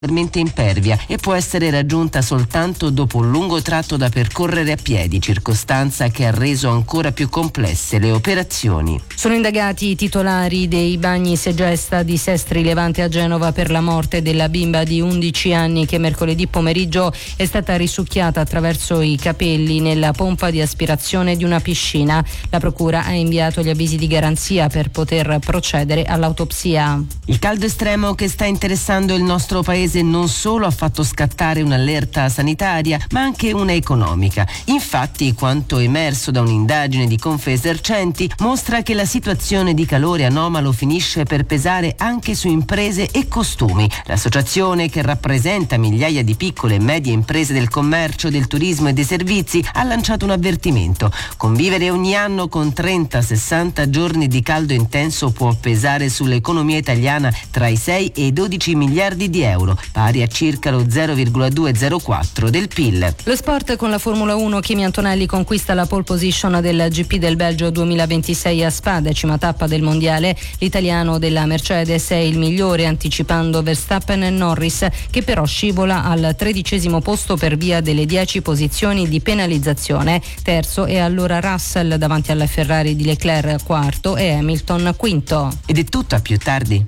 impervia e può essere raggiunta soltanto dopo un lungo tratto da percorrere a piedi, circostanza che ha reso ancora più complesse le operazioni. Sono indagati i titolari dei bagni Segesta di Sestri Levante a Genova per la morte della bimba di 11 anni che mercoledì pomeriggio è stata risucchiata attraverso i capelli nella pompa di aspirazione di una piscina. La procura ha inviato gli avvisi di garanzia per poter procedere all'autopsia. Il caldo estremo che sta interessando il nostro paese non solo ha fatto scattare un'allerta sanitaria, ma anche una economica. Infatti, quanto emerso da un'indagine di Confesercenti mostra che la situazione di calore anomalo finisce per pesare anche su imprese e costumi. L'associazione, che rappresenta migliaia di piccole e medie imprese del commercio, del turismo e dei servizi, ha lanciato un avvertimento: convivere ogni anno con 30-60 giorni di caldo intenso può pesare sull'economia italiana tra i 6 e i 12 miliardi di euro, pari a circa lo 0,204 del PIL. Lo sport con la Formula 1. Kimi Antonelli conquista la pole position del GP del Belgio 2026 a Spa, 10ª tappa del mondiale. L'italiano della Mercedes è il migliore, anticipando Verstappen e Norris, che però scivola al 13° posto per via delle 10 posizioni di penalizzazione. Terzo è allora Russell davanti alla Ferrari di Leclerc, quarto e Hamilton quinto. Ed è tutto, a più tardi.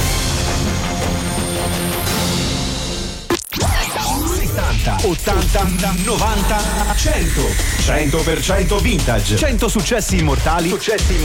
80, 90, 100% vintage. 100 successi immortali